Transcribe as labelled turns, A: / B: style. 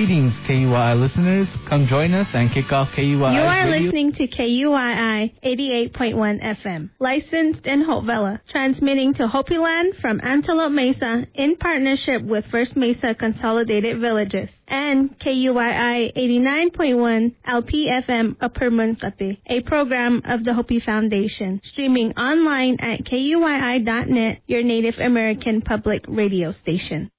A: Greetings, KUII listeners. Come join us and kick off KUII.
B: You are
A: radio.
B: listening to KUII 88.1 FM, licensed in Hopevilla, transmitting to Hopi Land from Antelope Mesa in partnership with First Mesa Consolidated Villages, and KUII 89.1 LPFM Upper Munkate, a program of the Hopi Foundation, streaming online at KUII.net, your Native American public radio station.